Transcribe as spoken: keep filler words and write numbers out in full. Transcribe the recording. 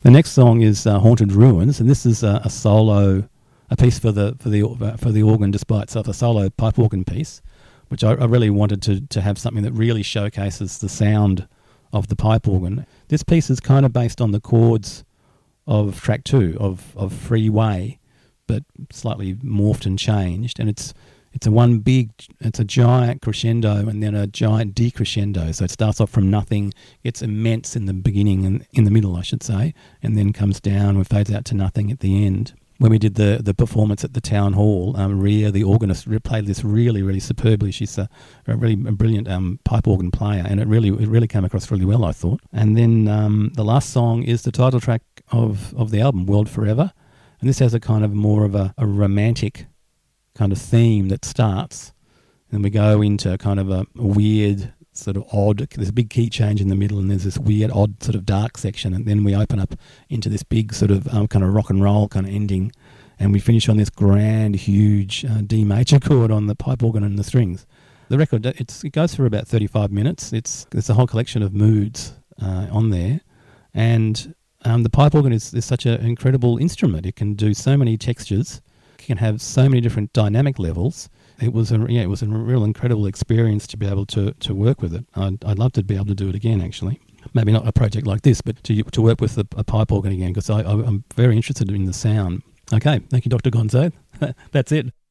The next song is uh, Haunted Ruins, and this is uh, a solo, a piece for the for the for the organ, despite itself a solo pipe organ piece, which I, I really wanted to to have something that really showcases the sound of the pipe organ. This piece is kind of based on the chords of track two of of Freeway, but slightly morphed and changed, and it's it's a one big, it's a giant crescendo and then a giant decrescendo. So it starts off from nothing, gets immense in the beginning and in the middle, I should say, and then comes down and fades out to nothing at the end. When we did the, the performance at the town hall, um, Rhea, the organist, played this really, really superbly. She's a, a really a brilliant um, pipe organ player, and it really it really came across really well, I thought. And then um, the last song is the title track of, of the album, World Forever, and this has a kind of more of a, a romantic kind of theme that starts, and we go into kind of a, a weird sort of odd, there's a big key change in the middle, and there's this weird odd sort of dark section, and then we open up into this big sort of um, kind of rock and roll kind of ending, and we finish on this grand huge uh, D major chord on the pipe organ and the strings. The record, it's, it goes for about thirty-five minutes. It's there's a whole collection of moods uh, on there, and um, the pipe organ is, is such an incredible instrument. It can do so many textures, can have so many different dynamic levels. It was a yeah, it was a real incredible experience to be able to, to work with it. I'd, I'd love to be able to do it again, actually. Maybe not a project like this, but to to work with a, a pipe organ again, because I, I, I'm very interested in the sound. Okay, thank you, Doctor Gonzo. That's it.